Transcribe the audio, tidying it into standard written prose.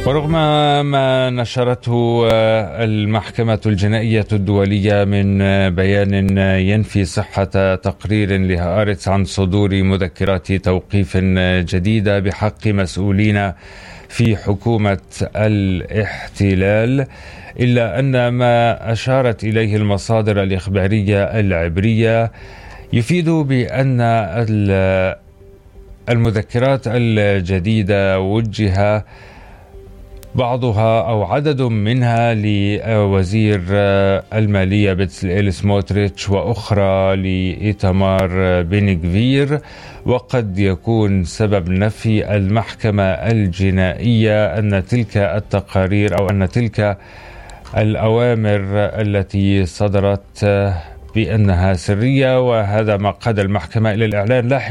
ورغم ما نشرته المحكمة الجنائية الدولية من بيان ينفي صحة تقرير لهآرتس عن صدور مذكرات توقيف جديدة بحق مسؤولين في حكومة الاحتلال، إلا أن ما أشارت إليه المصادر الإخبارية العبرية يفيد بأن المذكرات الجديدة وجه بعضها أو عدد منها لوزير المالية بتسليل سموتريتش وأخرى لإيتمار بن غفير، وقد يكون سبب نفي المحكمة الجنائية أن تلك التقارير أو أن تلك الأوامر التي صدرت بأنها سرية، وهذا ما قاد المحكمة إلى الإعلان لاحقا